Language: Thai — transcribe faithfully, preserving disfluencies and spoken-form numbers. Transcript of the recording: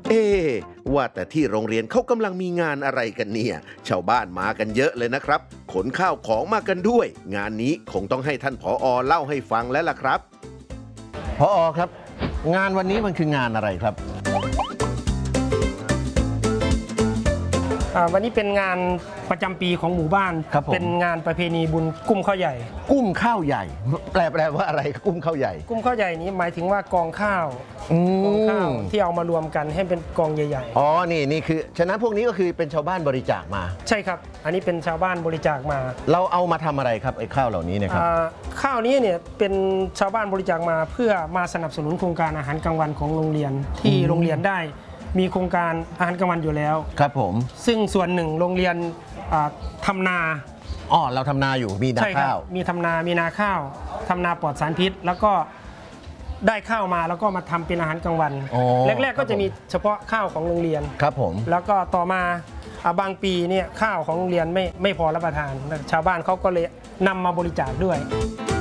เอ๊ว่าแต่ที่โรงเรียนเขากำลังมีงานอะไรกันเนี่ยชาวบ้านมากันเยอะเลยนะครับขนข้าวของมากันด้วยงานนี้คงต้องให้ท่านผอ.เล่าให้ฟังแล้วล่ะครับผอ.ครับงานวันนี้มันคืองานอะไรครับวันนี้เป็นงานประจำปีของหมู่บ้านเป็นงานประเพณีบุญกุ้มข้าวใหญ่กุ้มข้าวใหญ่แปลแปลว่าอะไรกุ้มข้าวใหญ่กุ้มข้าวใหญ่นี้หมายถึงว่ากองข้าวกองข้าวที่เอามารวมกันให้เป็นกองใหญ่ๆอ๋อนี่นี่คือฉะนั้นพวกนี้ก็คือเป็นชาวบ้านบริจาคมาใช่ครับอันนี้เป็นชาวบ้านบริจาคมาเราเอามาทำอะไรครับไอ้ข้าวเหล่านี้เนี่ยครับข้าวนี้เนี่ยเป็นชาวบ้านบริจาคมาเพื่อมาสนับสนุนโครงการอาหารกลางวันของโรงเรียนที่โรงเรียนได้มีโครงการอาหารกลางวันอยู่แล้วครับผมซึ่งส่วนหนึ่งโรงเรียนทำนาอ๋อเราทำนาอยู่มีนาข้าวมีทำนามีนาข้าวทำนาปลอดสารพิษแล้วก็ได้ข้าวมาแล้วก็มาทำเป็นอาหารกลางวันแรกๆก็จะมีเฉพาะข้าวของโรงเรียนครับผมแล้วก็ต่อมาบางปีเนี่ยข้าวของโรงเรียนไม่ไม่พอรับประทานชาวบ้านเขาก็เลยนำมาบริจาคด้วย